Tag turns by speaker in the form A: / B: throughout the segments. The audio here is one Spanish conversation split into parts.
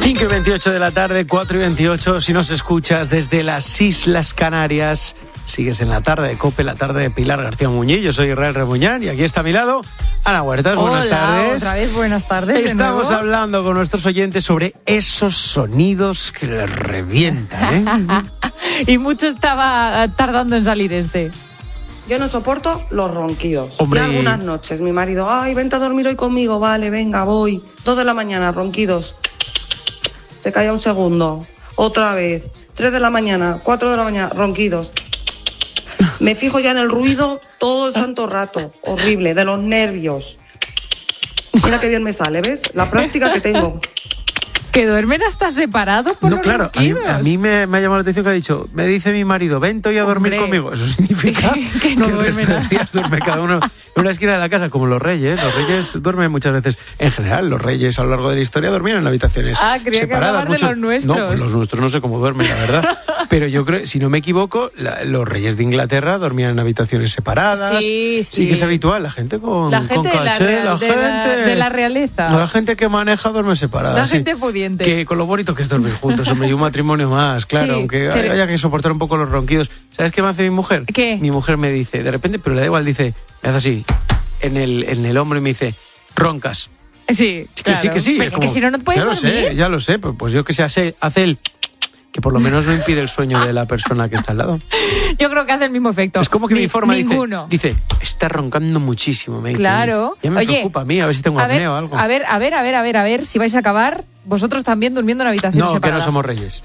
A: 5:28 de la tarde, 4:28. Si nos escuchas desde las Islas Canarias, sigues en la tarde de COPE, la tarde de Pilar García Muñiz. Yo soy Israel Remuñán y aquí está a mi lado Ana Huertas. Buenas tardes.
B: Otra vez buenas tardes.
A: Estamos hablando con nuestros oyentes sobre esos sonidos que les revientan,
B: Y mucho estaba tardando en salir este.
C: Yo no soporto los ronquidos.
A: Hombre.
C: Y algunas noches mi marido, ay, vente a dormir hoy conmigo, vale, venga, voy. 2 de la mañana, ronquidos. Se calla un segundo. Otra vez. 3 de la mañana, 4 de la mañana, ronquidos. Me fijo ya en el ruido todo el santo rato. Horrible, de los nervios. Mira qué bien me sale, ¿ves? La práctica que tengo.
B: Que duermen hasta separados por los ronquidos.
A: A mí me ha llamado la atención que ha dicho, me dice mi marido, vente hoy a dormir conmigo. Eso significa
B: que no
A: el
B: duermen.
A: resto de días duerme cada uno en una esquina de la casa, como los reyes. Los reyes duermen muchas veces. En general, los reyes a lo largo de la historia dormían en habitaciones
B: creía
A: separadas.
B: Que de los nuestros.
A: No, pues los nuestros no sé cómo duermen, la verdad. Pero yo creo, si no me equivoco, los reyes de Inglaterra dormían en habitaciones separadas.
B: Sí.
A: Sí que es habitual, la gente con caché,
B: de la realeza.
A: La gente que maneja duerme separada.
B: La gente pudiente.
A: Que con lo bonito que es dormir juntos, hombre, y un matrimonio más, claro,
B: Sí,
A: aunque
B: pero
A: haya que soportar un poco los ronquidos. ¿Sabes qué me hace mi mujer?
B: ¿Qué?
A: Mi mujer me dice, de repente, pero le da igual, dice, me hace así, en el hombro y me dice, roncas.
B: Sí, claro.
A: Que sí.
B: Pero es que si no, no puedes dormir.
A: Ya lo sé, pues yo que sé, hace el... que por lo menos no impide el sueño de la persona que está al lado.
B: Yo creo que hace el mismo efecto.
A: Es como que me informa,
B: ninguno.
A: dice, está roncando muchísimo. Me dice,
B: claro.
A: ya me preocupa a mí, a ver si tengo apnea o algo.
B: A ver, si vais a acabar vosotros también durmiendo en habitaciones separadas.
A: No, que no somos reyes.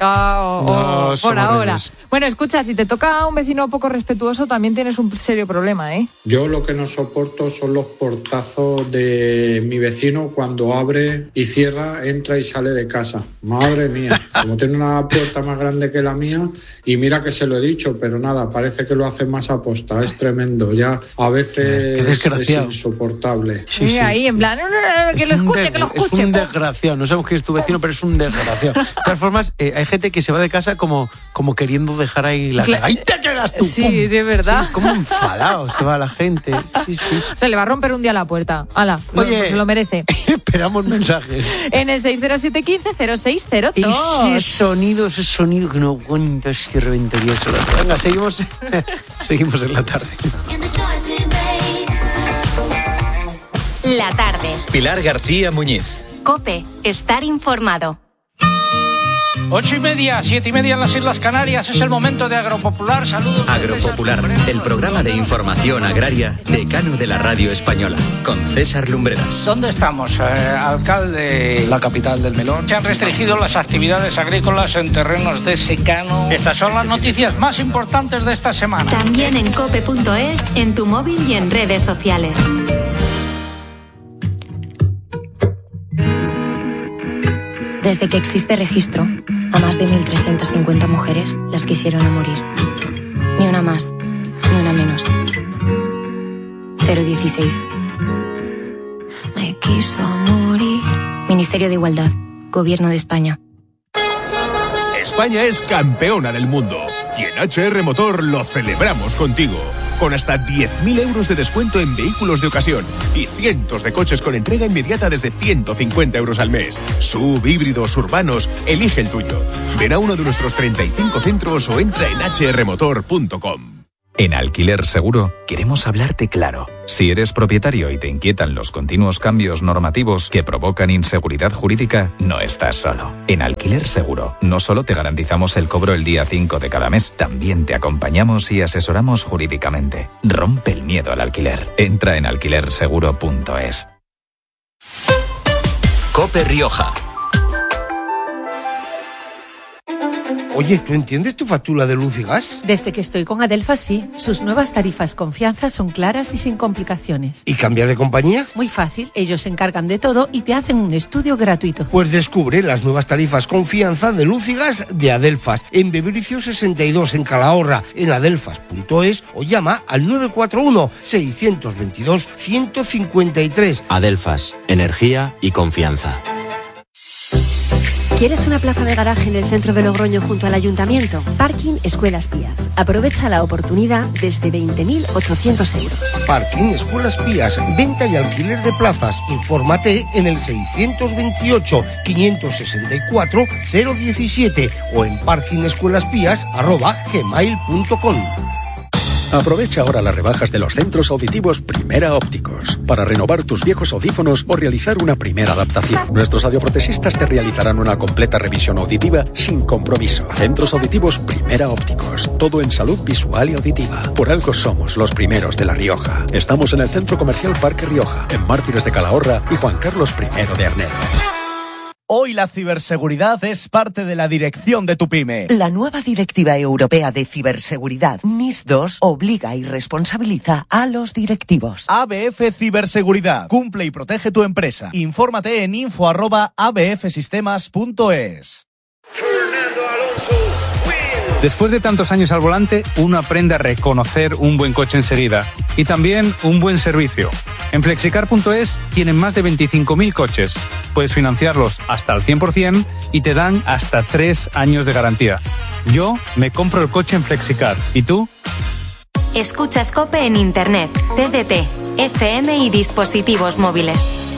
B: No
A: somos
B: por ahora.
A: reyes.
B: Bueno, escucha, si te toca un vecino poco respetuoso, también tienes un serio problema, ¿eh?
D: Yo lo que no soporto son los portazos de mi vecino cuando abre y cierra, entra y sale de casa. Madre mía, como tiene una puerta más grande que la mía, y mira que se lo he dicho, pero nada, parece que lo hace más aposta, es tremendo. Ya a veces es insoportable.
B: Sí. Ahí, en plan, no, que lo escuche.
A: Es un desgraciado, no sabemos quién es tu vecino, pero es un desgraciado. De todas formas, hay gente que se va de casa como queriendo dejar ahí la cara. ¡Ahí te quedas tú!
B: Sí,
A: ¡Pum!
B: sí, es verdad.
A: Sí, como enfadado se va la gente. Sí.
B: Se le va a romper un día la puerta. ¡Hala!
A: Oye,
B: se lo merece.
A: Esperamos mensajes.
B: En el 607150602.
A: Ese sonido que no aguantas, que reventaría solo. Venga, seguimos en la tarde.
E: La tarde.
F: Pilar García Muñiz.
E: COPE. Estar informado.
G: 8:30, 7:30 en las Islas Canarias. Es el momento de Agropopular. Saludos.
F: Agropopular, el programa de información agraria decano de la radio española, con César Lumbreras.
G: ¿Dónde estamos, alcalde?
H: La capital del melón.
G: Se han restringido las actividades agrícolas en terrenos de secano. Estas son las noticias más importantes de esta semana.
E: También en cope.es, en tu móvil y en redes sociales. Desde que existe registro, a más de 1.350 mujeres las quisieron a morir. Ni una más, ni una menos. 016. Me quiso morir. Ministerio de Igualdad, Gobierno de España.
I: España es campeona del mundo y en HR Motor lo celebramos contigo. Con hasta 10.000 euros de descuento en vehículos de ocasión y cientos de coches con entrega inmediata desde 150 euros al mes. Sub, híbridos, urbanos, elige el tuyo. Ven a uno de nuestros 35 centros o entra en hrmotor.com.
J: En Alquiler Seguro queremos hablarte claro. Si eres propietario y te inquietan los continuos cambios normativos que provocan inseguridad jurídica, no estás solo. En Alquiler Seguro no solo te garantizamos el cobro el día 5 de cada mes, también te acompañamos y asesoramos jurídicamente. Rompe el miedo al alquiler. Entra en alquilerseguro.es.
F: COPE Rioja.
K: Oye, ¿tú entiendes tu factura de luz y gas?
L: Desde que estoy con Adelfas, sí. Sus nuevas tarifas Confianza son claras y sin complicaciones.
K: ¿Y cambiar de compañía?
L: Muy fácil. Ellos se encargan de todo y te hacen un estudio gratuito.
K: Pues descubre las nuevas tarifas Confianza de luz y gas de Adelfas. En Bebricio 62, en Calahorra, en adelfas.es o llama al 941-622-153.
M: Adelfas. Energía y confianza.
H: ¿Quieres una plaza de garaje en el centro de Logroño junto al ayuntamiento? Parking Escuelas Pías. Aprovecha la oportunidad desde 20.800 euros.
K: Parking Escuelas Pías, venta y alquiler de plazas. Infórmate en el 628 564 017 o en parkingescuelaspías@gmail.com.
M: Aprovecha ahora las rebajas de los centros auditivos Primera Ópticos para renovar tus viejos audífonos o realizar una primera adaptación. Nuestros audioprotesistas te realizarán una completa revisión auditiva sin compromiso. Centros auditivos Primera Ópticos. Todo en salud visual y auditiva. Por algo somos los primeros de La Rioja. Estamos en el Centro Comercial Parque Rioja, en Mártires de Calahorra y Juan Carlos I de Arnedo.
N: Hoy la ciberseguridad es parte de la dirección de tu pyme.
O: La nueva Directiva Europea de Ciberseguridad, NIS2, obliga y responsabiliza a los directivos.
N: ABF Ciberseguridad. Cumple y protege tu empresa. Infórmate en info@abfsistemas.es.
P: Después de tantos años al volante, uno aprende a reconocer un buen coche enseguida y también un buen servicio. En Flexicar.es tienen más de 25.000 coches. Puedes financiarlos hasta al 100% y te dan hasta 3 años de garantía. Yo me compro el coche en Flexicar. ¿Y tú?
E: Escuchas COPE en Internet, TDT, FM y dispositivos móviles.